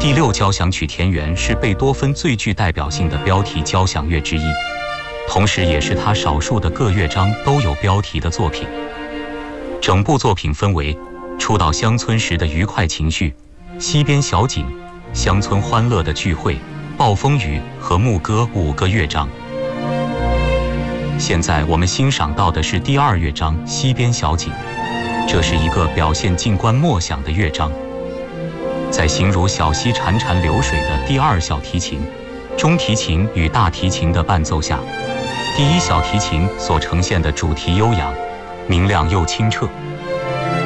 第6交响曲田园是贝多芬最具代表性的标题交响乐之一，同时也是他少数的各乐章都有标题的作品。整部作品分为初到乡村时的愉快情绪、溪边小景、乡村欢乐的聚会、暴风雨和牧歌5个乐章。现在我们欣赏到的是第2乐章溪边小景，这是一个表现静观默想的乐章。在形如小溪潺潺流水的第2小提琴、中提琴与大提琴的伴奏下，第1小提琴所呈现的主题悠扬、明亮又清澈。